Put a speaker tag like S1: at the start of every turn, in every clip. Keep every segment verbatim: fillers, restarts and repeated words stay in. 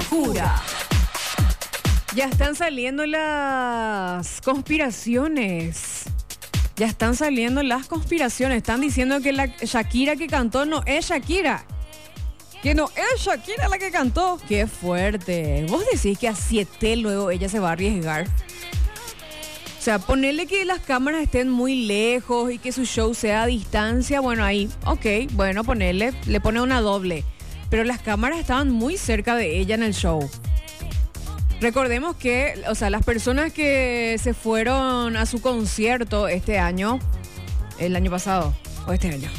S1: Jura. Ya están saliendo las conspiraciones. Ya están saliendo las conspiraciones. Están diciendo que la Shakira que cantó no es Shakira. Que no es Shakira la que cantó. Qué fuerte. Vos decís que a siete luego ella se va a arriesgar. O sea, ponerle que las cámaras estén muy lejos y que su show sea a distancia. Bueno, ahí, ok, bueno, ponerle, le pone una doble. Pero las cámaras estaban muy cerca de ella en el show. Recordemos que, o sea, las personas que se fueron a su concierto este año, el año pasado, o este año.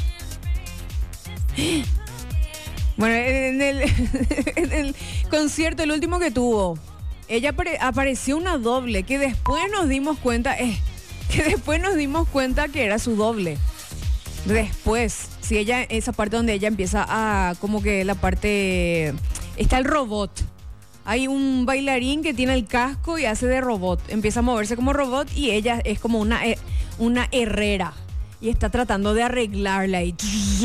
S1: Bueno, en el, en el concierto, el último que tuvo, ella apare- apareció una doble que después nos dimos cuenta, eh, que después nos dimos cuenta que era su doble. Después, si ella, esa parte donde ella empieza a, como que la parte, está el robot. Hay un bailarín que tiene el casco y hace de robot. Empieza a moverse como robot y ella es como una, una herrera. Y está tratando de arreglarla. Y,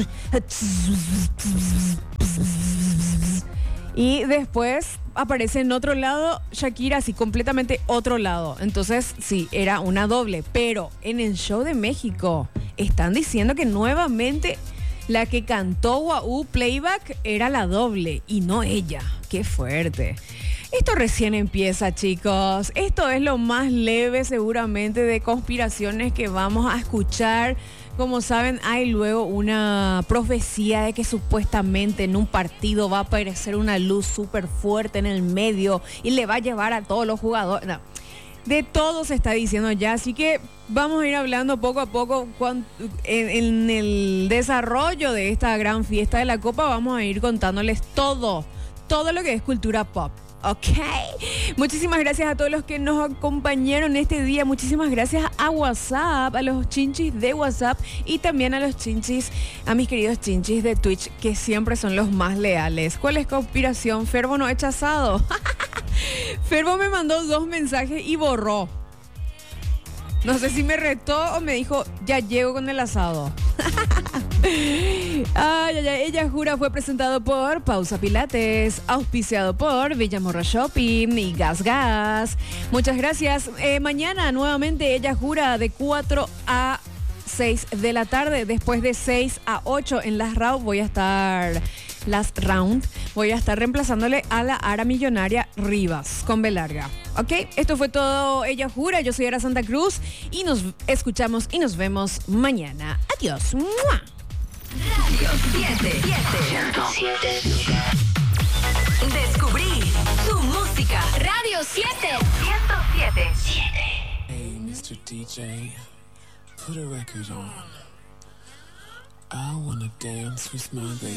S1: y después aparece en otro lado Shakira, así completamente otro lado. Entonces, sí, era una doble. Pero en el show de México están diciendo que nuevamente la que cantó Guau Playback era la doble y no ella. ¡Qué fuerte! Esto recién empieza, chicos. Esto es lo más leve seguramente de conspiraciones que vamos a escuchar. Como saben, hay luego una profecía de que supuestamente en un partido va a aparecer una luz súper fuerte en el medio y le va a llevar a todos los jugadores. No. De todo se está diciendo ya, así que vamos a ir hablando poco a poco cuando, en, en el desarrollo de esta gran fiesta de la Copa. Vamos a ir contándoles todo, todo lo que es cultura pop. Ok, muchísimas gracias a todos los que nos acompañaron este día. Muchísimas gracias a WhatsApp, a los chinchis de WhatsApp y también a los chinchis, a mis queridos chinchis de Twitch, que siempre son los más leales. ¿Cuál es conspiración? Ferbo no echa asado. Ferbo me mandó dos mensajes y borró. No sé si me retó o me dijo, ya llego con el asado. Ay, ay, ay, Ella Jura fue presentado por Pausa Pilates, auspiciado por Villamorra Shopping y Gas Gas. Muchas gracias. Eh, mañana nuevamente Ella Jura de cuatro a seis de la tarde. Después de seis a ocho en las round voy a estar... Last round, voy a estar reemplazándole a la Ara Millonaria Rivas con B larga. Ok, esto fue todo Ella Jura. Yo soy Ara Santa Cruz y nos escuchamos y nos vemos mañana. Adiós. ¡Mua!
S2: Radio siete siete. Descubrí tu música. Radio siete ciento siete.
S3: Hey, mister D J, put a record on. I wanna dance with my baby.